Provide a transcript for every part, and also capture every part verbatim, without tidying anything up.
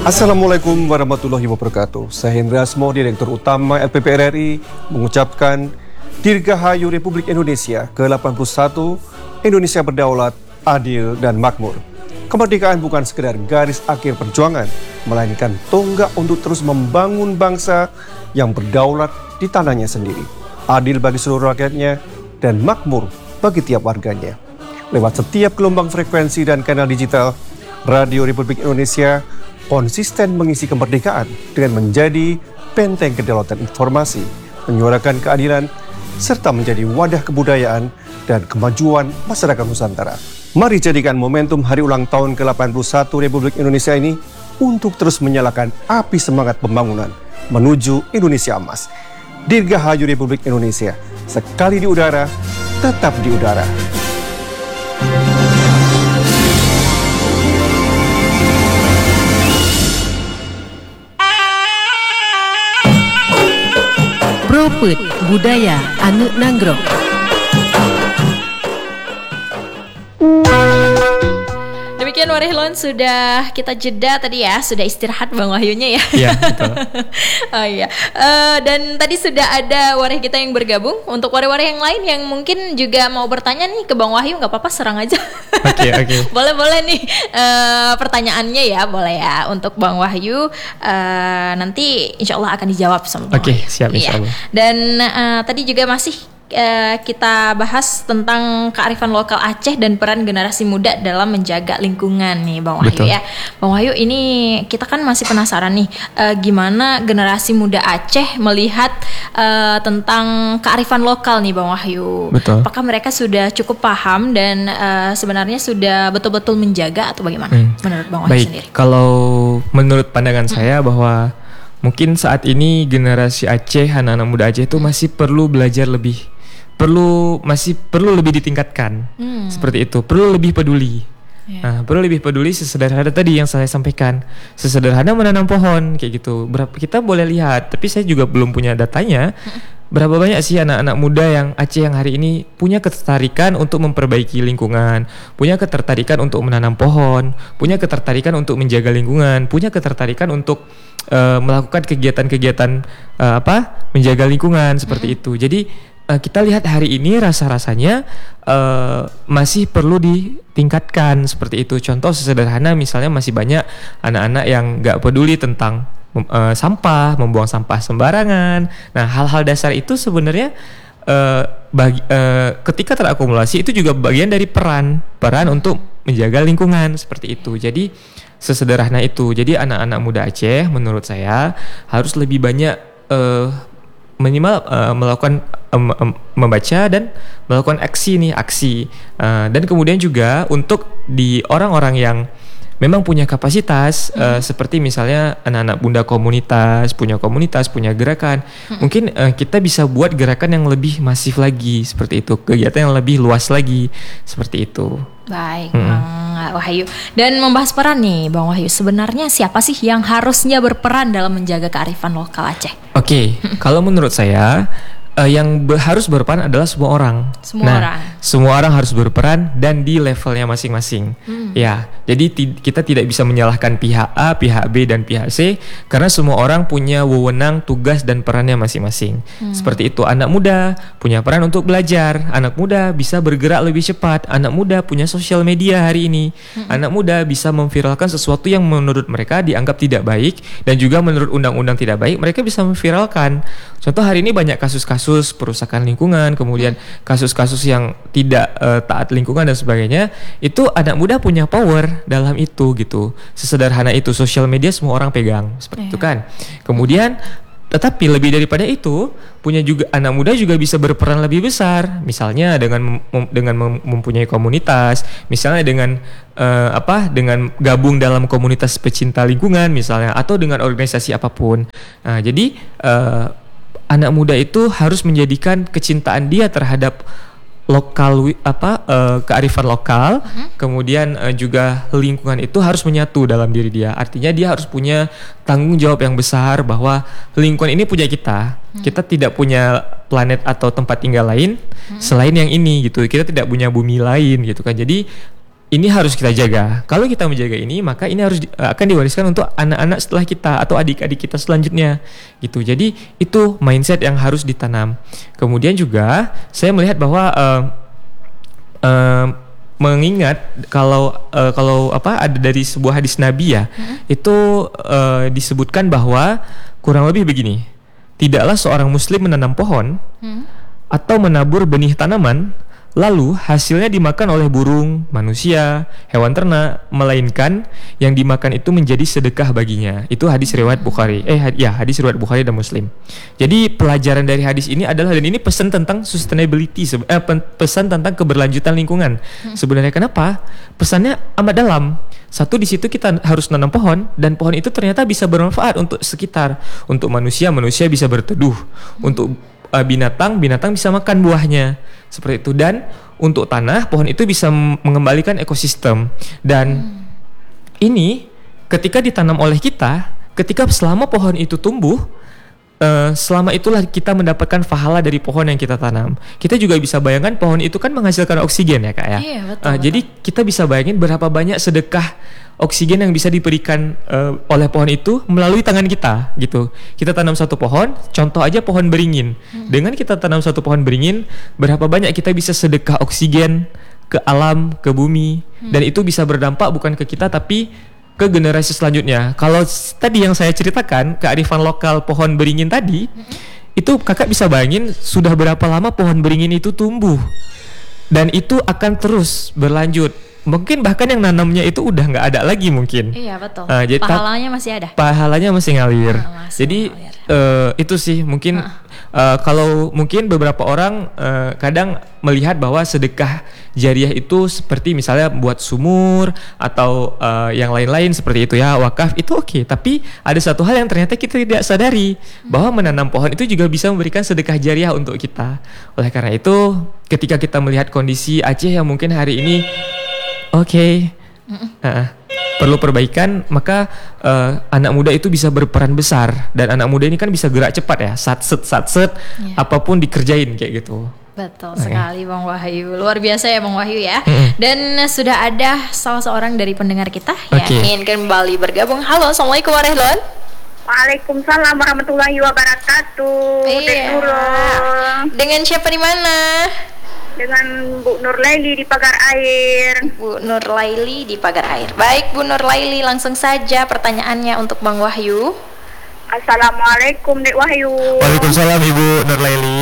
Assalamualaikum warahmatullahi wabarakatuh. Saya Hendra Asmo, Direktur Utama L P P R R I, mengucapkan Dirgahayu Republik Indonesia ke delapan puluh satu, Indonesia berdaulat, adil, dan makmur. Kemerdekaan bukan sekedar garis akhir perjuangan, melainkan tonggak untuk terus membangun bangsa yang berdaulat di tanahnya sendiri, adil bagi seluruh rakyatnya, dan makmur bagi tiap warganya. Lewat setiap gelombang frekuensi dan kanal digital, Radio Republik Indonesia konsisten mengisi kemerdekaan dengan menjadi benteng kedaulatan informasi, menyuarakan keadilan, serta menjadi wadah kebudayaan dan kemajuan masyarakat Nusantara. Mari jadikan momentum hari ulang tahun ke delapan puluh satu Republik Indonesia ini untuk terus menyalakan api semangat pembangunan menuju Indonesia emas. Dirgahayu Republik Indonesia, sekali di udara, tetap di udara. Propet Budaya Anu Nanggrok. Demikian Warehlon, sudah kita jeda tadi ya, sudah istirahat Bang Wahyunya ya. Iya, betul. Oh iya. Uh, dan tadi sudah ada wareh kita yang bergabung. Untuk wareh-wareh yang lain yang mungkin juga mau bertanya nih ke Bang Wahyu, nggak apa-apa, serang aja. Oke, oke. Boleh-boleh nih uh, pertanyaannya ya, boleh ya untuk Bang Wahyu. Uh, nanti Insya Allah akan dijawab sama Bang Oke, Wahyu. siap Insya Allah. Iya. Dan uh, tadi juga masih Uh, kita bahas tentang kearifan lokal Aceh dan peran generasi muda dalam menjaga lingkungan nih Bang Wahyu. Betul. Ya. Bang Wahyu, ini kita kan masih penasaran nih uh, gimana generasi muda Aceh melihat uh, tentang kearifan lokal nih Bang Wahyu. Betul. Apakah mereka sudah cukup paham dan uh, sebenarnya sudah betul-betul menjaga atau bagaimana hmm. menurut Bang Wahyu Baik, sendiri? Kalau menurut pandangan hmm. saya bahwa mungkin saat ini generasi Aceh, anak-anak muda Aceh itu masih perlu belajar lebih. perlu masih perlu lebih ditingkatkan hmm. seperti itu, perlu lebih peduli. Yeah. Nah, perlu lebih peduli sesederhana tadi yang saya sampaikan, sesederhana menanam pohon kayak gitu. Berapa kita boleh lihat, tapi saya juga belum punya datanya. Berapa banyak sih anak-anak muda yang Aceh yang hari ini punya ketertarikan untuk memperbaiki lingkungan, punya ketertarikan untuk menanam pohon, punya ketertarikan untuk menjaga lingkungan, punya ketertarikan untuk uh, melakukan kegiatan-kegiatan uh, apa menjaga lingkungan seperti itu. Jadi Uh, kita lihat hari ini rasa-rasanya uh, masih perlu ditingkatkan seperti itu. Contoh sesederhana misalnya masih banyak anak-anak yang gak peduli tentang uh, sampah, membuang sampah sembarangan. Nah, hal-hal dasar itu sebenarnya uh, bagi, uh, ketika terakumulasi itu juga bagian dari peran peran untuk menjaga lingkungan seperti itu. Jadi sesederhana itu. Jadi anak-anak muda Aceh menurut saya harus lebih banyak uh, minimal uh, melakukan um, um, membaca dan melakukan aksi nih aksi uh, dan kemudian juga untuk di orang-orang yang memang punya kapasitas hmm. uh, seperti misalnya anak-anak muda komunitas, punya komunitas, punya gerakan, hmm. mungkin uh, kita bisa buat gerakan yang lebih masif lagi seperti itu, kegiatan yang lebih luas lagi seperti itu. Baik, hmm. Bang Wahyu. Dan membahas peran nih Bang Wahyu, sebenarnya siapa sih yang harusnya berperan dalam menjaga kearifan lokal Aceh? Oke, okay. Kalau menurut saya uh, yang be- harus berperan adalah semua orang. Semua nah, orang. Semua orang harus berperan dan di levelnya masing-masing. Hmm. Ya, jadi t- kita tidak bisa menyalahkan pihak A, pihak B dan pihak C karena semua orang punya wewenang, tugas dan perannya masing-masing. Hmm. Seperti itu, anak muda punya peran untuk belajar. Anak muda bisa bergerak lebih cepat. Anak muda punya sosial media hari ini. Hmm. Anak muda bisa memviralkan sesuatu yang menurut mereka dianggap tidak baik dan juga menurut undang-undang tidak baik, mereka bisa memviralkan. Contoh hari ini banyak kasus-kasus perusakan lingkungan, kemudian kasus-kasus yang tidak uh, taat lingkungan dan sebagainya. Itu anak muda punya power dalam itu gitu. Sesederhana itu, sosial media semua orang pegang seperti yeah. itu kan. Kemudian tetapi lebih daripada itu, punya juga anak muda juga bisa berperan lebih besar. Misalnya dengan mem, dengan mem, mempunyai komunitas, misalnya dengan uh, apa? dengan gabung dalam komunitas pecinta lingkungan misalnya, atau dengan organisasi apapun. Nah, jadi uh, anak muda itu harus menjadikan kecintaan dia terhadap lokal apa uh, kearifan lokal, uh-huh. kemudian uh, juga lingkungan itu harus menyatu dalam diri dia. Artinya dia harus punya tanggung jawab yang besar bahwa lingkungan ini punya kita. Uh-huh. Kita tidak punya planet atau tempat tinggal lain uh-huh. selain yang ini gitu. Kita tidak punya bumi lain gitu kan. Jadi ini harus kita jaga. Kalau kita menjaga ini, maka ini harus di, akan diwariskan untuk anak-anak setelah kita atau adik-adik kita selanjutnya gitu. Jadi itu mindset yang harus ditanam. Kemudian juga saya melihat bahwa uh, uh, mengingat kalau uh, kalau apa ada dari sebuah hadis Nabi ya, hmm. itu uh, disebutkan bahwa kurang lebih begini, tidaklah seorang muslim menanam pohon hmm. atau menabur benih tanaman lalu hasilnya dimakan oleh burung, manusia, hewan ternak, melainkan yang dimakan itu menjadi sedekah baginya. Itu hadis riwayat Bukhari. Eh had, ya hadis riwayat Bukhari dan Muslim. Jadi pelajaran dari hadis ini adalah, dan ini pesan tentang sustainability, eh, pesan tentang keberlanjutan lingkungan. Hmm. Sebenarnya kenapa? Pesannya amat dalam. Satu, di situ kita harus nanam pohon, dan pohon itu ternyata bisa bermanfaat untuk sekitar. Untuk manusia, manusia bisa berteduh. Hmm. Untuk uh, binatang, binatang bisa makan buahnya. Seperti itu. Dan untuk tanah, pohon itu bisa mengembalikan ekosistem. Dan hmm. ini ketika ditanam oleh kita, ketika selama pohon itu tumbuh, uh, selama itulah kita mendapatkan pahala dari pohon yang kita tanam. Kita juga bisa bayangkan pohon itu kan menghasilkan oksigen ya Kak ya. Iya, betul, uh, betul. Jadi kita bisa bayangin berapa banyak sedekah oksigen yang bisa diberikan uh, oleh pohon itu melalui tangan kita gitu. Kita tanam satu pohon, contoh aja pohon beringin. Hmm. Dengan kita tanam satu pohon beringin, berapa banyak kita bisa sedekah oksigen ke alam, ke bumi. Hmm. Dan itu bisa berdampak bukan ke kita tapi ke generasi selanjutnya. Kalau tadi yang saya ceritakan, kearifan lokal pohon beringin tadi, hmm. itu kakak bisa bayangin sudah berapa lama pohon beringin itu tumbuh. Dan itu akan terus berlanjut. Mungkin bahkan yang nanamnya itu udah nggak ada lagi mungkin. Iya betul. Uh, jadi pahalanya masih ada. Pahalanya masih ngalir. Nah, masih jadi ngalir. Uh, itu sih mungkin uh, kalau mungkin beberapa orang uh, kadang melihat bahwa sedekah jariah itu seperti misalnya buat sumur atau uh, yang lain-lain seperti itu ya, wakaf itu oke. Okay. Tapi ada satu hal yang ternyata kita tidak sadari, hmm. bahwa menanam pohon itu juga bisa memberikan sedekah jariah untuk kita. Oleh karena itu ketika kita melihat kondisi Aceh yang mungkin hari ini oke, okay. uh, perlu perbaikan, maka uh, anak muda itu bisa berperan besar. Dan anak muda ini kan bisa gerak cepat ya, satset satset, yeah. apapun dikerjain kayak gitu. Betul okay. sekali Bang Wahyu, luar biasa ya Bang Wahyu ya. Mm-hmm. Dan sudah ada salah seorang dari pendengar kita okay. yang ingin kembali bergabung. Halo, assalamualaikum warahmatullahi wabarakatuh. Waalaikumsalam warahmatullahi wabarakatuh. Iya. Dengan siapa di mana? Dengan Bu Nur Laili di Pagar Air. Bu Nur Laili di Pagar Air. Baik Bu Nur Laili, langsung saja pertanyaannya untuk Bang Wahyu. Assalamualaikum Dek Wahyu. Waalaikumsalam Ibu Nur Laili.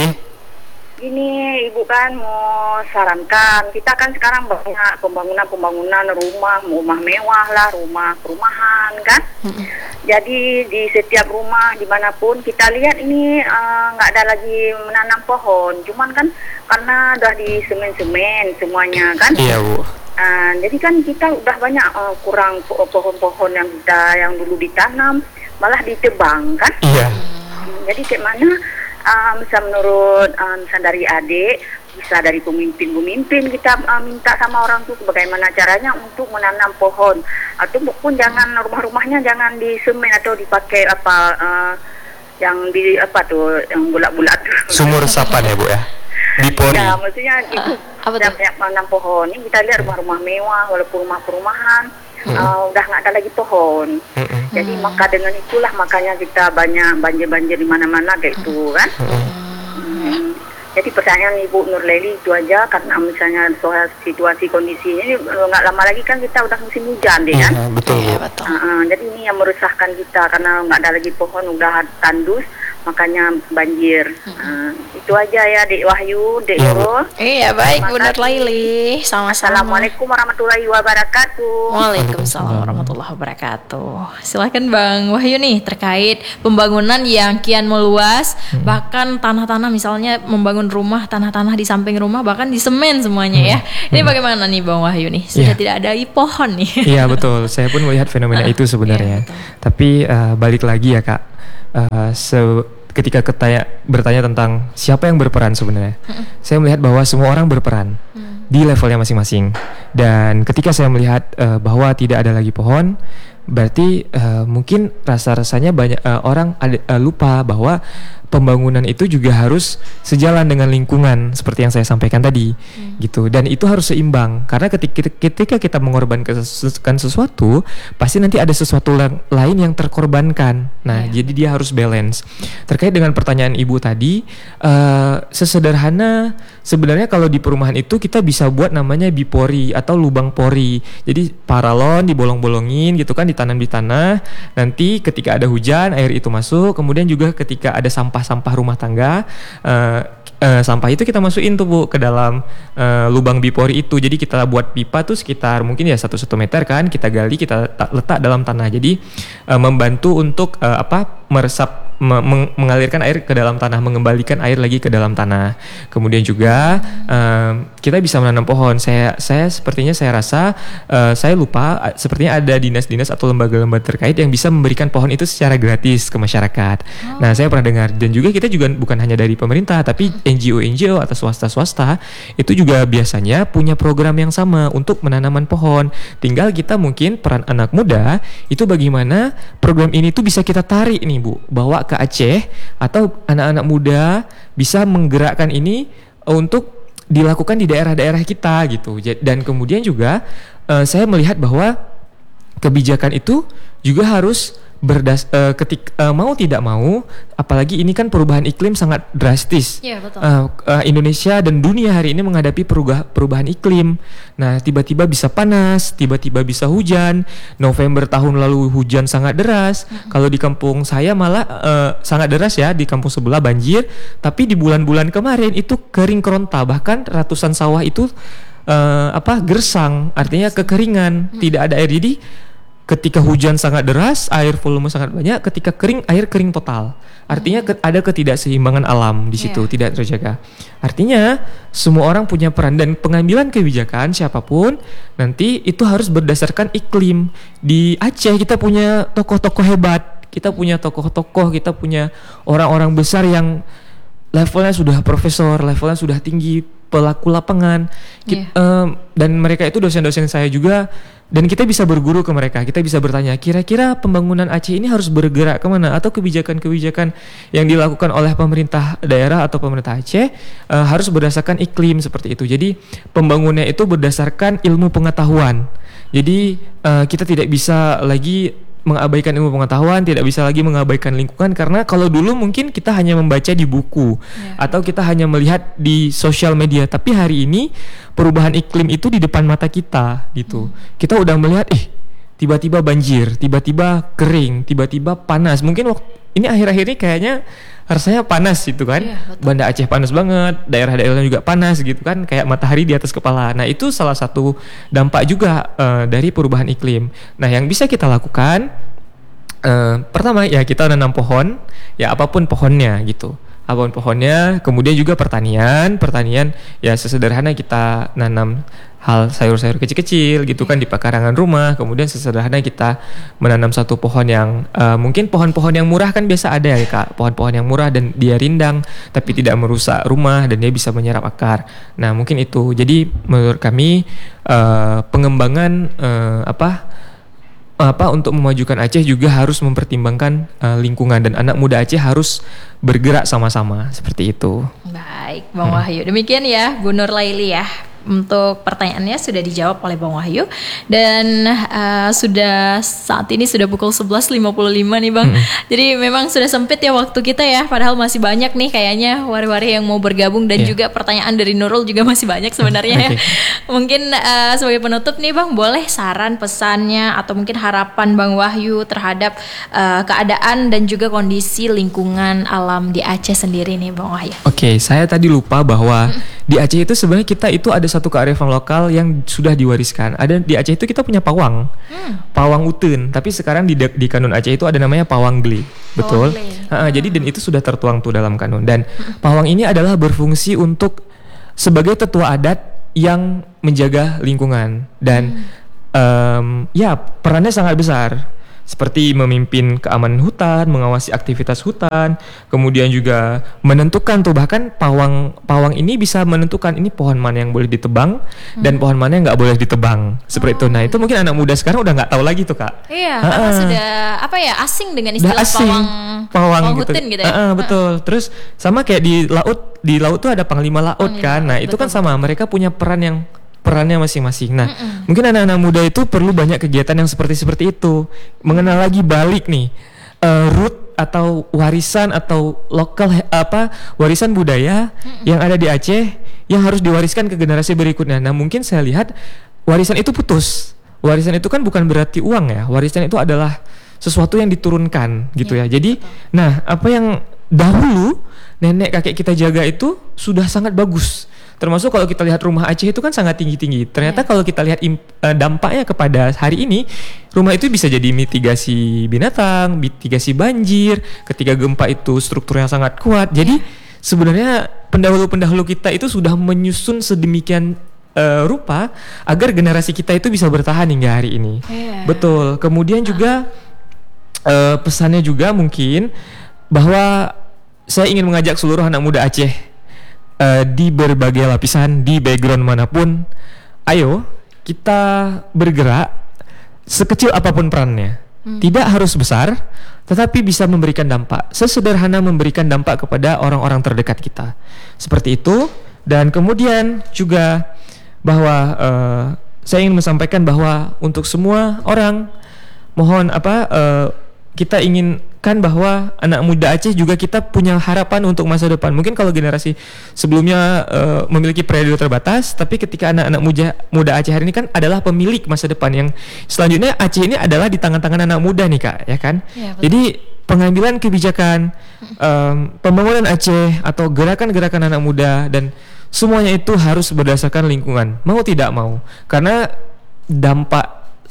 Ini Ibu kan mau sarankan, kita kan sekarang banyak pembangunan-pembangunan rumah, rumah mewah lah, rumah perumahan kan. Mm-hmm. Jadi di setiap rumah dimanapun kita lihat ini nggak uh, ada lagi menanam pohon, cuman kan karena udah di semen-semen semuanya kan. Iya Bu. Uh, jadi kan kita udah banyak uh, kurang po- pohon-pohon yang kita yang dulu ditanam malah ditebang kan. Iya. Hmm, jadi kayak mana? Uh, bisa menurut uh, misal dari adik, bisa dari pemimpin-pemimpin kita uh, minta sama orang tuh bagaimana caranya untuk menanam pohon, atau pun jangan rumah-rumahnya jangan di semen atau dipakai apa uh, yang di apa tuh yang bulat-bulat sumur resapan ya Bu ya, diponi. Ya maksudnya itu uh, banyak menanam pohon. Ini kita lihat rumah-rumah mewah walaupun rumah perumahan hmm. uh, udah nggak ada lagi pohon. Hmm. Jadi hmm. maka dengan itulah makanya kita banyak banjir-banjir di mana-mana kayak itu kan. Hmm. Hmm. Jadi pertanyaan Ibu Nur Laili itu aja, karena misalnya soal situasi kondisinya ini nggak lama lagi kan kita udah musim hujan deh kan. Ya, betul. Ya, betul. Uh, uh, jadi ini yang meresahkan kita karena nggak ada lagi pohon, udah tandus makanya banjir. Uh, itu aja ya Dek Wahyu, Dek Nurul. Iya baik Bu Nur Laili. Sama-sama. Assalamualaikum warahmatullahi wabarakatuh. Waalaikumsalam warahmatullahi wabarakatuh. Silakan Bang Wahyu nih terkait pembangunan yang kian meluas, hmm. bahkan tanah-tanah misalnya membangun rumah, tanah-tanah di samping rumah bahkan di semen semuanya hmm. ya. Ini hmm. bagaimana nih Bang Wahyu nih? Sudah yeah. tidak ada lagi pohon nih. Iya betul. Saya pun melihat fenomena itu sebenarnya. Yeah, Tapi uh, balik lagi ya Kak. Uh, se- ketika ketanya, bertanya tentang siapa yang berperan sebenarnya, hmm. saya melihat bahwa semua orang berperan hmm. di levelnya masing-masing. Dan ketika saya melihat uh, bahwa tidak ada lagi pohon, berarti uh, mungkin rasa-rasanya banyak uh, orang ada, uh, lupa bahwa pembangunan itu juga harus sejalan dengan lingkungan seperti yang saya sampaikan tadi, hmm. gitu. Dan itu harus seimbang karena ketika ketika kita mengorbankan sesuatu, pasti nanti ada sesuatu lain yang terkorbankan. Nah, yeah. jadi dia harus balance. Terkait dengan pertanyaan Ibu tadi, uh, sesederhana sebenarnya kalau di perumahan itu kita bisa buat namanya bipori atau lubang pori. Jadi paralon dibolong-bolongin gitu kan, ditanam di tanah. Nanti ketika ada hujan air itu masuk. Kemudian juga ketika ada sampah-sampah rumah tangga, uh, uh, sampah itu kita masukin tuh Bu ke dalam uh, lubang bipori itu. Jadi kita buat pipa tuh sekitar mungkin ya satu satu meter kan, kita gali, kita letak dalam tanah. Jadi uh, membantu untuk uh, apa meresap meng- mengalirkan air ke dalam tanah, mengembalikan air lagi ke dalam tanah. Kemudian juga um, kita bisa menanam pohon. Saya saya sepertinya saya rasa uh, saya lupa sepertinya ada dinas-dinas atau lembaga-lembaga terkait yang bisa memberikan pohon itu secara gratis ke masyarakat. Oh. Nah, saya pernah dengar, dan juga kita juga bukan hanya dari pemerintah tapi N G O-N G O atau swasta-swasta itu juga biasanya punya program yang sama untuk menanaman pohon. Tinggal kita mungkin peran anak muda itu bagaimana program ini tuh bisa kita tarik nih Bu, bawa ke Aceh, atau anak-anak muda bisa menggerakkan ini untuk dilakukan di daerah-daerah kita gitu. Dan kemudian juga uh, saya melihat bahwa kebijakan itu juga harus berdas uh, ketik uh, mau tidak mau, apalagi ini kan perubahan iklim sangat drastis. Iya, betul. Uh, uh, Indonesia dan dunia hari ini menghadapi perubah, perubahan iklim. Nah, tiba-tiba bisa panas, tiba-tiba bisa hujan. November tahun lalu hujan sangat deras. Mm-hmm. Kalau di kampung saya malah uh, sangat deras ya, di kampung sebelah banjir. Tapi di bulan-bulan kemarin itu kering keronta, bahkan ratusan sawah itu uh, apa gersang, artinya kekeringan, mm-hmm. tidak ada air. Jadi ketika hujan sangat deras, air volume sangat banyak. Ketika kering, air kering total. Artinya ke, ada ketidakseimbangan alam di situ, yeah. tidak terjaga. Artinya semua orang punya peran, dan pengambilan kebijakan siapapun nanti itu harus berdasarkan iklim. Di Aceh kita punya tokoh-tokoh hebat, kita punya tokoh-tokoh, kita punya orang-orang besar yang levelnya sudah profesor, levelnya sudah tinggi, pelaku lapangan, yeah. um, dan mereka itu dosen-dosen saya juga. Dan kita bisa berguru ke mereka, kita bisa bertanya, kira-kira pembangunan Aceh ini harus bergerak kemana, atau kebijakan-kebijakan yang dilakukan oleh pemerintah daerah atau pemerintah Aceh uh, harus berdasarkan iklim seperti itu. Jadi pembangunannya itu berdasarkan ilmu pengetahuan. Jadi uh, kita tidak bisa lagi mengabaikan ilmu pengetahuan, tidak bisa lagi mengabaikan lingkungan, karena kalau dulu mungkin kita hanya membaca di buku ya. Atau kita hanya melihat di sosial media, tapi hari ini perubahan iklim itu di depan mata kita gitu. Hmm. Kita udah melihat eh tiba-tiba banjir, tiba-tiba kering, tiba-tiba panas. Mungkin waktu ini akhir-akhir ini kayaknya rasanya panas gitu kan. Ya, Banda Aceh panas banget, daerah-daerahnya juga panas gitu kan, kayak matahari di atas kepala. Nah, itu salah satu dampak juga uh, dari perubahan iklim. Nah, yang bisa kita lakukan uh, pertama ya kita nanam pohon, ya apapun pohonnya gitu. Apapun pohonnya, kemudian juga pertanian, pertanian ya sesederhana kita nanam hal sayur-sayur kecil-kecil gitu kan di pekarangan rumah. Kemudian sesederhana kita menanam satu pohon yang uh, mungkin pohon-pohon yang murah kan biasa ada ya Kak, pohon-pohon yang murah dan dia rindang tapi tidak merusak rumah dan dia bisa menyerap akar. Nah, mungkin itu. Jadi menurut kami uh, pengembangan uh, apa apa untuk memajukan Aceh juga harus mempertimbangkan uh, lingkungan, dan anak muda Aceh harus bergerak sama-sama seperti itu. Baik, Bang hmm. Wahyu. Demikian ya, Bu Nur Laili ya. Untuk pertanyaannya sudah dijawab oleh Bang Wahyu, dan uh, sudah saat ini sudah pukul sebelas lima puluh lima nih Bang. Hmm. Jadi memang sudah sempit ya waktu kita ya, padahal masih banyak nih kayaknya wari-wari yang mau bergabung, dan yeah. juga pertanyaan dari Nurul juga masih banyak sebenarnya. Okay. ya. Mungkin uh, sebagai penutup nih Bang, boleh saran pesannya atau mungkin harapan Bang Wahyu terhadap uh, keadaan dan juga kondisi lingkungan alam di Aceh sendiri nih Bang Wahyu. Oke, okay, saya tadi lupa bahwa di Aceh itu sebenarnya kita itu ada satu kearifan lokal yang sudah diwariskan. Ada di Aceh itu kita punya pawang, hmm. pawang utun. Tapi sekarang di di kanun Aceh itu ada namanya pawang gle, betul. Ha, jadi dan itu sudah tertuang tuh dalam kanun. Dan hmm. pawang ini adalah berfungsi untuk sebagai tetua adat yang menjaga lingkungan, dan hmm. um, ya perannya sangat besar. seperti memimpin keamanan hutan, mengawasi aktivitas hutan, kemudian juga menentukan tuh, bahkan pawang pawang ini bisa menentukan ini pohon mana yang boleh ditebang hmm. dan pohon mana yang nggak boleh ditebang, seperti oh. itu. Nah itu mungkin anak muda sekarang udah nggak tahu lagi tuh Kak. Iya, ha-ha. Karena sudah apa ya asing dengan istilah asing, pawang pawang, pawang gitu. hutan gitu ya. Ha-ha, betul. Terus sama kayak di laut, di laut tuh ada panglima laut panglima, kan. Nah itu betul, kan sama, mereka punya peran yang perannya masing-masing. Nah, Mm-mm. mungkin anak-anak muda itu perlu banyak kegiatan yang seperti seperti itu, mengenal lagi balik nih uh, root atau warisan atau lokal apa warisan budaya Mm-mm. yang ada di Aceh yang harus diwariskan ke generasi berikutnya. Nah, mungkin saya lihat warisan itu putus. Warisan itu kan bukan berarti uang ya. Warisan itu adalah sesuatu yang diturunkan gitu ya. ya. Jadi, betul. Nah, apa yang dahulu nenek kakek kita jaga itu sudah sangat bagus. Termasuk kalau kita lihat rumah Aceh itu kan sangat tinggi-tinggi. Ternyata yeah. kalau kita lihat imp, uh, dampaknya kepada hari ini, rumah itu bisa jadi mitigasi binatang, mitigasi banjir, ketika gempa itu strukturnya sangat kuat. Jadi yeah. sebenarnya pendahulu-pendahulu kita itu sudah menyusun sedemikian uh, rupa agar generasi kita itu bisa bertahan hingga hari ini. Yeah. Betul. Kemudian juga uh, pesannya juga mungkin bahwa saya ingin mengajak seluruh anak muda Aceh Uh, di berbagai lapisan, di background manapun, ayo kita bergerak sekecil apapun perannya. Hmm. Tidak harus besar, tetapi bisa memberikan dampak. Sesederhana memberikan dampak kepada orang-orang terdekat kita. Seperti itu. Dan kemudian juga bahwa uh, saya ingin menyampaikan bahwa untuk semua orang, mohon apa uh, kita ingin kan bahwa anak muda Aceh juga kita punya harapan untuk masa depan. Mungkin kalau generasi sebelumnya uh, memiliki periode terbatas, tapi ketika anak-anak muda, muda Aceh hari ini kan adalah pemilik masa depan yang selanjutnya Aceh ini adalah di tangan-tangan anak muda nih Kak, ya kan? Ya, jadi pengambilan kebijakan, um, pembangunan Aceh atau gerakan-gerakan anak muda dan semuanya itu harus berdasarkan lingkungan, mau tidak mau, karena dampak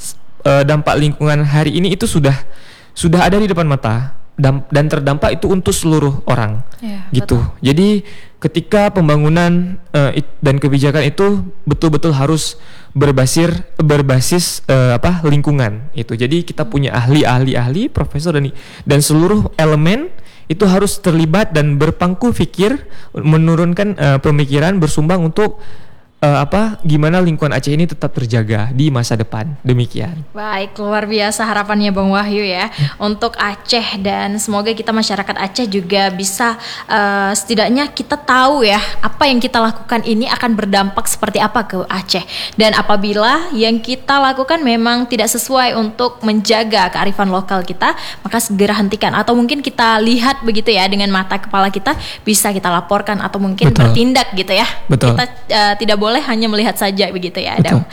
uh, dampak lingkungan hari ini itu sudah sudah ada di depan mata dan, dan terdampak itu untuk seluruh orang ya, gitu. Betul. Jadi ketika pembangunan uh, it, dan kebijakan itu betul-betul harus berbasis berbasis uh, apa lingkungan itu. Jadi kita punya ahli-ahli ahli profesor dan dan seluruh elemen itu harus terlibat dan berpangku pikir, menurunkan uh, pemikiran, bersumbang untuk Uh, apa gimana lingkungan Aceh ini tetap terjaga di masa depan. Demikian. Baik, luar biasa harapannya Bang Wahyu ya hmm. untuk Aceh, dan semoga kita masyarakat Aceh juga bisa uh, setidaknya kita tahu ya apa yang kita lakukan ini akan berdampak seperti apa ke Aceh, dan apabila yang kita lakukan memang tidak sesuai untuk menjaga kearifan lokal kita, maka segera hentikan, atau mungkin kita lihat begitu ya dengan mata kepala kita, bisa kita laporkan atau mungkin Betul. bertindak gitu ya. Betul. Kita uh, tidak boleh hanya melihat saja begitu ya Adam.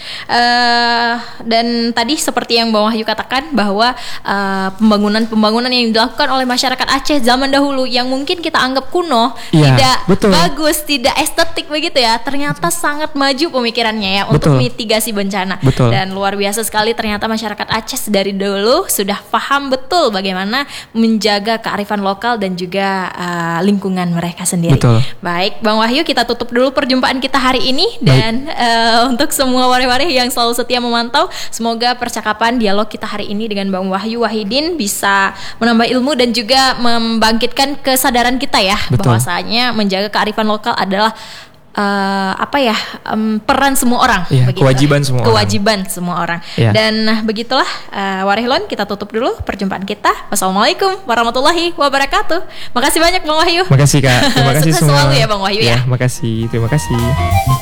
Uh, dan tadi seperti yang Bang Wahyu katakan bahwa uh, pembangunan-pembangunan yang dilakukan oleh masyarakat Aceh zaman dahulu yang mungkin kita anggap kuno, ya, tidak betul. bagus, tidak estetik begitu ya, ternyata betul. sangat maju pemikirannya ya betul. untuk mitigasi bencana. Betul. Dan luar biasa sekali ternyata masyarakat Aceh dari dulu sudah paham betul bagaimana menjaga kearifan lokal dan juga uh, lingkungan mereka sendiri. Betul. Baik Bang Wahyu, kita tutup dulu perjumpaan kita hari ini. Dan uh, untuk semua wareh-wareh yang selalu setia memantau, semoga percakapan dialog kita hari ini dengan Bang Wahyu Wahidin bisa menambah ilmu dan juga membangkitkan kesadaran kita ya, Betul. bahwasanya menjaga kearifan lokal adalah Uh, apa ya um, peran semua orang, ya, kewajiban semua kewajiban orang. semua orang. Ya. Dan nah, begitulah uh, Warehlon, kita tutup dulu perjumpaan kita. Wassalamualaikum warahmatullahi wabarakatuh. Makasih banyak Bang Wahyu. Makasih Kak. Terima kasih semua. Selalu ya Bang Wahyu ya. Ya, makasih. Terima kasih.